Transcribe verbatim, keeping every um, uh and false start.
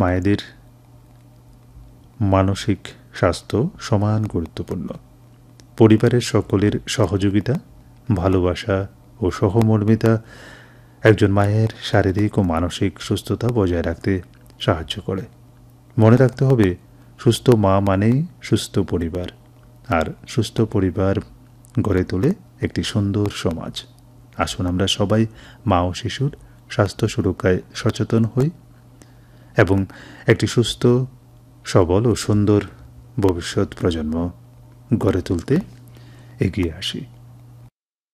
মায়েদের মানসিক স্বাস্থ্য সমান গুরুত্বপূর্ণ। পরিবারের সকলের সহযোগিতা, ভালোবাসা ও সহমর্মিতা একজন মায়ের শারীরিক ও মানসিক সুস্থতা বজায় রাখতে সাহায্য করে। মনে রাখতে হবে, সুস্থ মা মানেই সুস্থ পরিবার, আর সুস্থ পরিবার গড়ে তোলে একটি সুন্দর সমাজ। আসুন আমরা সবাই মা ও শিশুর স্বাস্থ্য সুরক্ষায় সচেতন হই এবং একটি সুস্থ, সবল ও সুন্দর ভবিষ্যৎ প্রজন্ম গড়ে তুলতে এগিয়ে আসি।